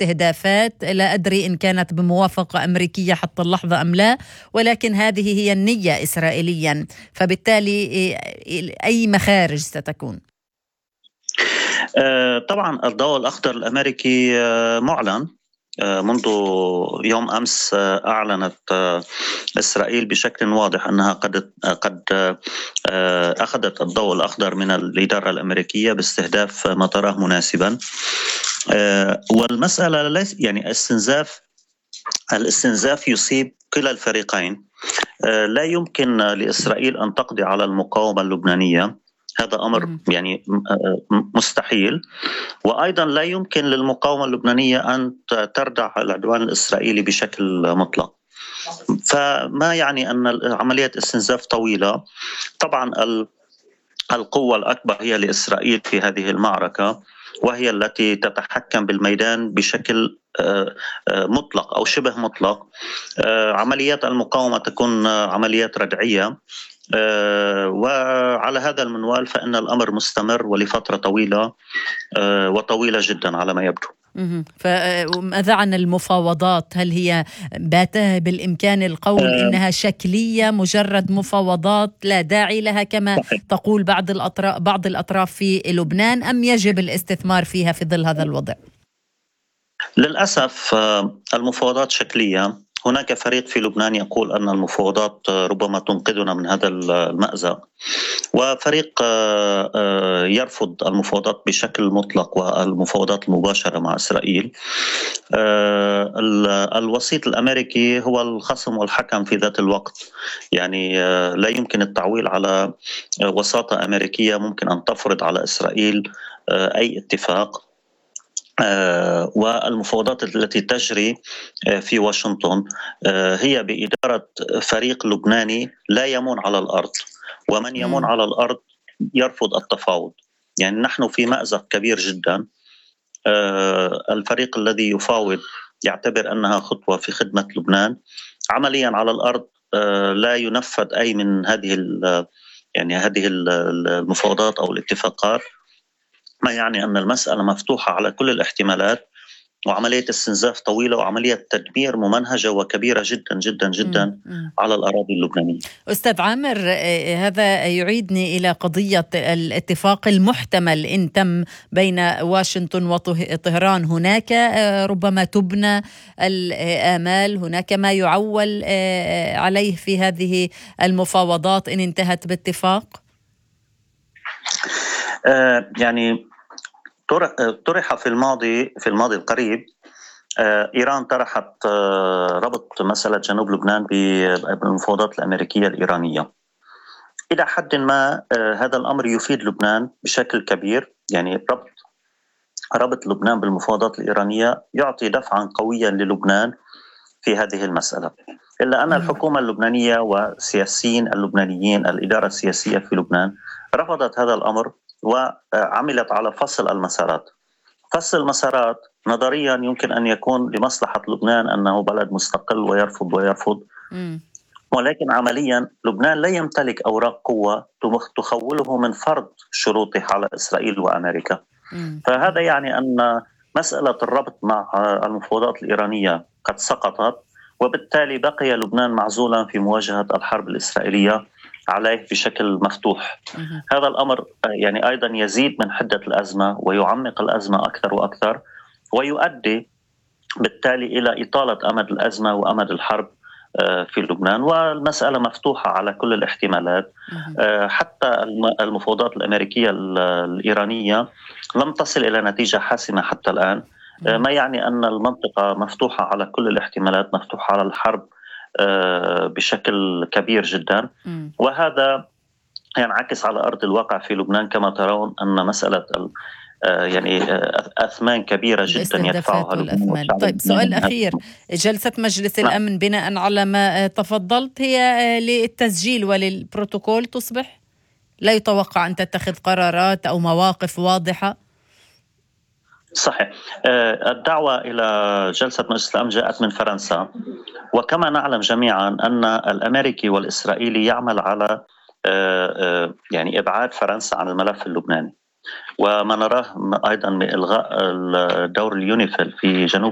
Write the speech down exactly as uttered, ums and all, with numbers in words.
استهدافات، لا أدري إن كانت بموافقة أمريكية حتى اللحظة أم لا، ولكن هذه هي النية إسرائيليا. فبالتالي أي مخارج ستكون؟ طبعا الضوء الأخضر الأمريكي معلن منذ يوم أمس. أعلنت إسرائيل بشكل واضح أنها قد قد أخذت الضوء الأخضر من الإدارة الأمريكية باستهداف ما تراه مناسبا. والمسألة ليس يعني استنزاف الاستنزاف يصيب كلا الفريقين. لا يمكن لإسرائيل أن تقضي على المقاومة اللبنانية، هذا أمر يعني مستحيل. وأيضا لا يمكن للمقاومة اللبنانية أن تردع العدوان الإسرائيلي بشكل مطلق. فما يعني أن عملية استنزاف طويلة. طبعا القوة الأكبر هي لإسرائيل في هذه المعركة، وهي التي تتحكم بالميدان بشكل مطلق أو شبه مطلق. عمليات المقاومة تكون عمليات ردعية، وعلى هذا المنوال فإن الأمر مستمر ولفترة طويلة وطويلة جدا على ما يبدو. فماذا عن المفاوضات؟ هل هي بات بالإمكان القول إنها شكلية، مجرد مفاوضات لا داعي لها كما تقول بعض الأطراف بعض الأطراف في لبنان، أم يجب الاستثمار فيها في ظل هذا الوضع؟ للأسف المفاوضات شكلية. هناك فريق في لبنان يقول أن المفاوضات ربما تنقذنا من هذا المأزق، وفريق يرفض المفاوضات بشكل مطلق والمفاوضات المباشرة مع إسرائيل. الوسيط الأمريكي هو الخصم والحكم في ذات الوقت، يعني لا يمكن التعويل على وساطة أمريكية ممكن أن تفرض على إسرائيل أي اتفاق. والمفاوضات التي تجري في واشنطن هي بإدارة فريق لبناني لا يمون على الأرض، ومن يمون على الأرض يرفض التفاوض. يعني نحن في مأزق كبير جدا. الفريق الذي يفاوض يعتبر أنها خطوة في خدمة لبنان، عمليا على الأرض لا ينفذ أي من هذه يعني هذه المفاوضات أو الاتفاقات، ما يعني أن المسألة مفتوحة على كل الاحتمالات، وعملية استنزاف طويلة وعملية تدمير ممنهجة وكبيرة جدا جدا جدا م- م. على الأراضي اللبنانية. أستاذ عامر، هذا يعيدني إلى قضية الاتفاق المحتمل إن تم بين واشنطن وطهران. هناك ربما تبنى الآمال، هناك ما يعول عليه في هذه المفاوضات إن انتهت باتفاق. آه يعني طرح في الماضي في الماضي القريب، إيران طرحت ربط مسألة جنوب لبنان بالمفاوضات الأمريكية الإيرانية. إلى حد ما هذا الأمر يفيد لبنان بشكل كبير، يعني ربط ربط لبنان بالمفاوضات الإيرانية يعطي دفعا قويا للبنان في هذه المسألة. إلا أن الحكومة اللبنانية والسياسيين اللبنانيين، الإدارة السياسية في لبنان رفضت هذا الأمر وعملت على فصل المسارات. فصل المسارات نظريا يمكن أن يكون لمصلحة لبنان أنه بلد مستقل ويرفض ويرفض م. ولكن عمليا لبنان لا يمتلك أوراق قوة تخوله من فرض شروطه على إسرائيل وأمريكا. م. فهذا يعني أن مسألة الربط مع المفاوضات الإيرانية قد سقطت، وبالتالي بقي لبنان معزولا في مواجهة الحرب الإسرائيلية عليه بشكل مفتوح. مم. هذا الأمر يعني أيضا يزيد من حدة الأزمة ويعمق الأزمة أكثر وأكثر، ويؤدي بالتالي إلى إطالة أمد الأزمة وأمد الحرب في لبنان. والمسألة مفتوحة على كل الاحتمالات. مم. حتى المفاوضات الأمريكية الإيرانية لم تصل إلى نتيجة حاسمة حتى الآن، مم. ما يعني أن المنطقة مفتوحة على كل الاحتمالات، مفتوحة على الحرب بشكل كبير جدا. م. وهذا ينعكس على أرض الواقع في لبنان كما ترون أن مسألة يعني أثمان كبيرة جدا يدفعها لبنان. طيب، سؤال أخير. جلسة مجلس لا. الأمن بناء على ما تفضلت هي للتسجيل وللبروتوكول تصبح، لا يتوقع أن تتخذ قرارات أو مواقف واضحة. صحيح. الدعوة إلى جلسة مجلس الأمن جاءت من فرنسا، وكما نعلم جميعا أن الأمريكي والإسرائيلي يعمل على يعني إبعاد فرنسا عن الملف اللبناني، وما نراه أيضا بإلغاء الدور اليونيفيل في جنوب